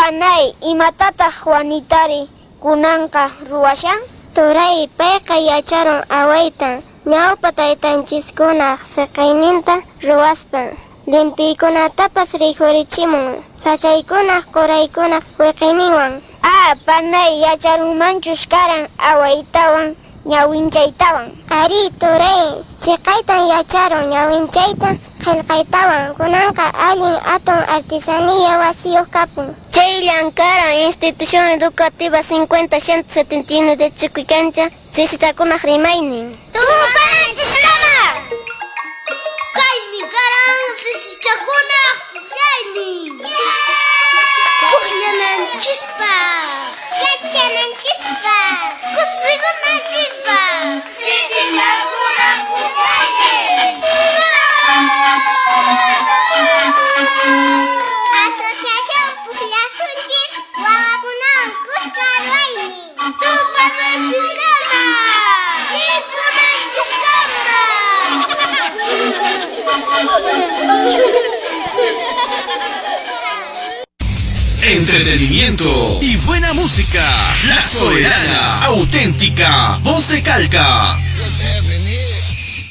Panay, imatata Juanitari, kunanka ruwashan? Turay payqa yacharon awayta, ñawpa taytanchiskuna saqayninta ruwaspa. Limpiykunatapas rikurichimun, sachaykunaq quraykunaq wiqiniwan. Panay yacharunmanchus karan awaytawan, ñawinchaytawan. Ari turay, chiqaytan yacharun ñawinchayta qillqaytawan, kunanqa allin atun artesania wasiyuq kapun. Chayllan karan Institución Educativa 50-171 de Chuquicancha, sisichakunaq rimaynin. ¡Tupananchiskama! ¡Kaymi karan sisichakunaq puqlaynin! ¡Puqllananchispa! ¡Yachananchishpa! ¡Kusikunanchishpa! ¡Sisichakunaq puqlaynin! Asociación Puqllasunchis wawakunawan kuska ruwaynin. ¡Tupananchiskama! ¡Rikunanchiskama! Entretenimiento y buena música. La Soberana, auténtica voz de Calca.